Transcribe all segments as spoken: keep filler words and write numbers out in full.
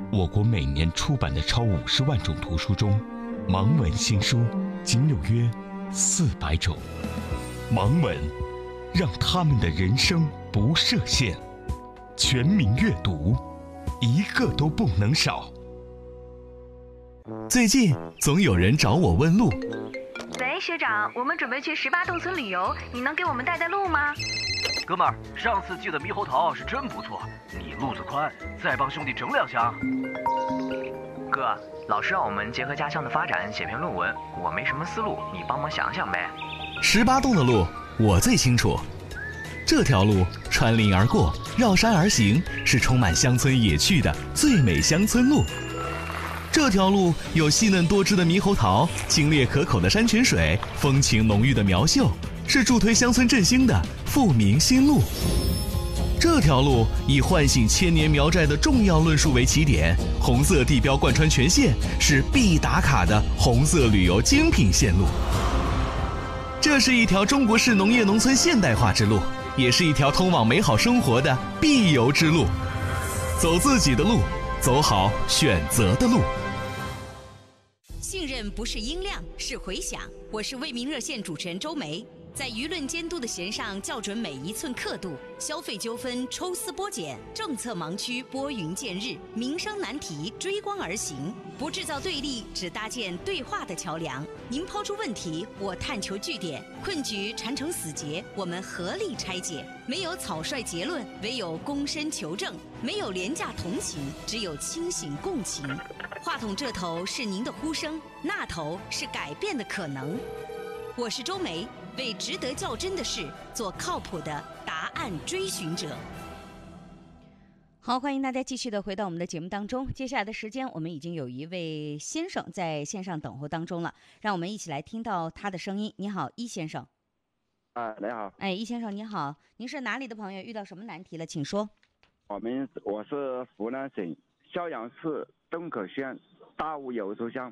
我国每年出版的超五十万种图书中，盲文新书仅有约四百种。盲文让他们的人生不设限，全民阅读，一个都不能少。 最近总有人找我问路。 喂，学长，我们准备去十八洞村旅游，你能给我们带带路吗？ 哥们儿，上次寄的猕猴桃是真不错，你路子宽，再帮兄弟整两箱。 哥，老师让我们结合家乡的发展写篇论文，我没什么思路，你帮忙想想呗。 十八洞的路我最清楚，这条路穿林而过，绕山而行，是充满乡村野趣的最美乡村路。这条路有细嫩多汁的猕猴桃，清冽可口的山泉水，风情浓郁的苗绣，是助推乡村振兴的富民新路。这条路以唤醒千年苗寨的重要论述为起点，红色地标贯穿全线，是必打卡的红色旅游精品线路。这是一条中国式农业农村现代化之路，也是一条通往美好生活的必游之路。走自己的路，走好选择的路。 信任不是音量，是回响。我是为民热线主持人周梅，在舆论监督的弦上校准每一寸刻度，消费纠纷抽丝剥茧，政策盲区拨云见日，民生难题追光而行，不制造对立，只搭建对话的桥梁。您抛出问题，我探求据点，困局缠成死结，我们合力拆解。没有草率结论，唯有躬身求证；没有廉价同情，只有清醒共情。话筒这头是您的呼声，那头是改变的可能。我是周梅，为值得较真的事做靠谱的答案追寻者。 好，欢迎大家继续的回到我们的节目当中。接下来的时间，我们已经有一位先生在线上等候当中了，让我们一起来听到他的声音。你好，易先生。 啊，你好。 哎，易先生你好，您是哪里的朋友？遇到什么难题了？请说。 我们我是湖南省襄阳市东口县大武有州乡。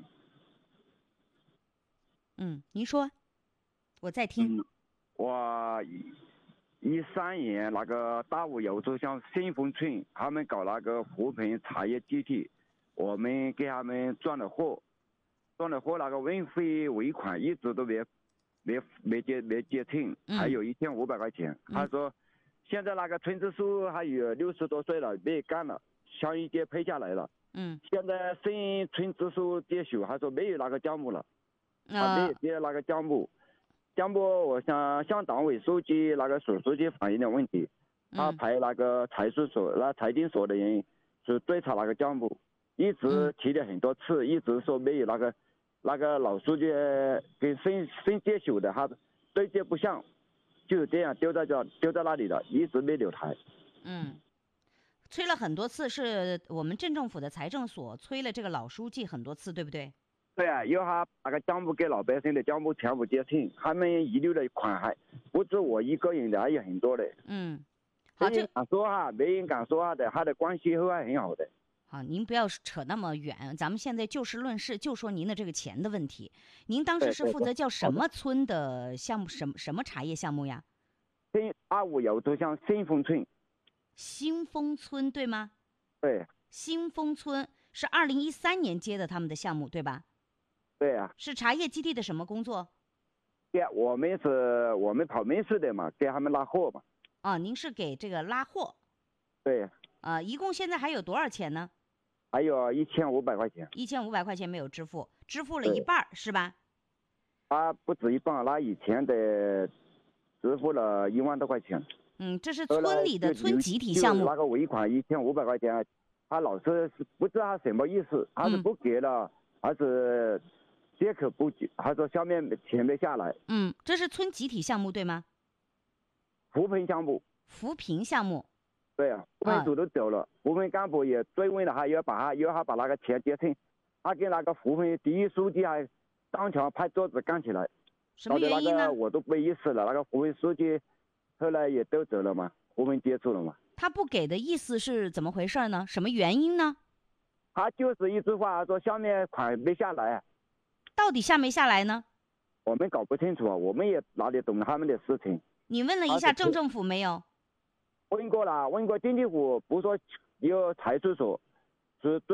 嗯，您说，我在听。 嗯、我一三年那个大武有州乡新丰村，他们搞那个扶贫茶叶基地，我们给他们赚了货，赚了货那个运费尾款一直都没没没结没结清，还有一千五百块钱。嗯、他说，现在那个村支书还有六十多岁了，没干了，乡一届配下来了。 嗯。 现在新村支书接手，他说没有那个项目了，他没有接那个项目。项目我想向党委书记那个署书记反映的问题，他派那个财税所那财经所的人是追查那个项目，一直提了很多次，一直说没有那个那个老书记跟新新接手的他对接不上，就这样丢在这丢在那里了，一直没留台。 嗯，催了很多次，是我们镇政府的财政所催了这个老书记很多次，对不对？ 对啊，要他那个项目给老百姓的项目全部结清，他们遗留的款还不止我一个人的，还有很多的。 嗯，好， 这敢说话，没人敢说话的，他的关系还很好的。 好，您不要扯那么远，咱们现在就事论事，就说您的这个钱的问题。您当时是负责叫什么村的项目？什么什么茶叶项目呀？ 新二五有州乡新丰村。 新丰村对吗？ 对。 新丰村是二零一三年接的他们的项目对吧？ 对啊。 是茶叶基地的什么工作？ 对，我们是我们跑门市的嘛，给他们拉货嘛。 啊，您是给这个拉货。 对。 啊，一共现在还有多少钱呢？ 还有一千五百块钱。 一千五百块钱没有支付，支付了一半是吧？ 啊，不止一半，那以前的支付了一万多块钱。 嗯，这是村里的村集体项目。 那个尾款一千五百块钱，他老是不知道他什么意思，他是不给了，还是借口不给？他说下面钱没下来。 嗯，这是村集体项目对吗？ 扶贫项目。 扶贫项目。 对啊，扶贫组都走了，扶贫干部也追问了，还要把他要他把那个钱结清，他跟那个扶贫第一书记还当场拍桌子干起来。 什么原因呢？ 那个我都没意思了，那个扶贫书记后来也都走了嘛，扶贫接触了嘛。 他不给的意思是怎么回事呢？什么原因呢？ 他就是一句话说下面款没下来。 到底下没下来呢？ 我们搞不清楚啊，我们也哪里懂他们的事情。 你问了一下镇政府没有？ 问过了，问过经济府，不说有财税所是。